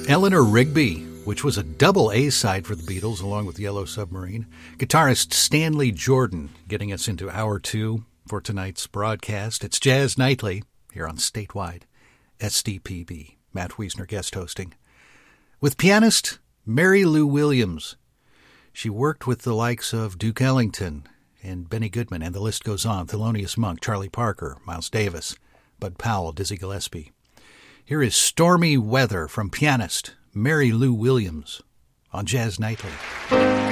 Eleanor Rigby, which was a double A-side for the Beatles along with Yellow Submarine. Guitarist Stanley Jordan getting us into hour two for tonight's broadcast. It's Jazz Nightly here on Statewide SDPB. Matt Wiesner guest hosting. With pianist Mary Lou Williams. She worked with the likes of Duke Ellington and Benny Goodman, and the list goes on. Thelonious Monk, Charlie Parker, Miles Davis, Bud Powell, Dizzy Gillespie. Here is Stormy Weather from pianist Mary Lou Williams on Jazz Nightly.